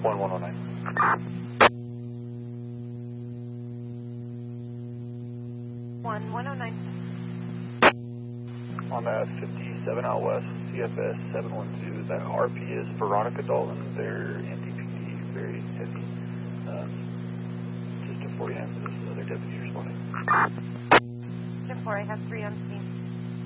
1109. 1109. On that 57 out west, CFS 712, that RP is Veronica Dalton. They're NDPD, very heavy. Just a 40 hands, this other deputy responding. 10-4, I have 3 on scene.